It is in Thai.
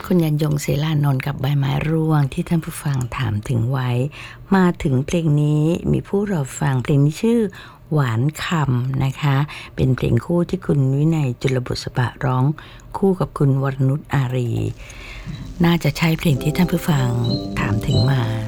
คุณยันยงเสลานนท์กับใบไม้ร่วงที่ท่านผู้ฟังถามถึงไว้มาถึงเพลงนี้มีผู้รอฟังเพลงนี้ชื่อหวานคำนะคะเป็นเพลงคู่ที่คุณวินัยจุลบุษบะร้องคู่กับคุณวรนุชอารีน่าจะใช่เพลงที่ท่านผู้ฟังถามถึงมา